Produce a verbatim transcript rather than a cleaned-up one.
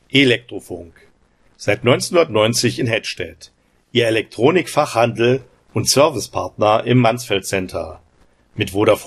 Elektrofunk. Seit neunzehnhundertneunzig in Hettstedt. Ihr Elektronikfachhandel und Servicepartner im Mansfeld Center. Mit Vodafone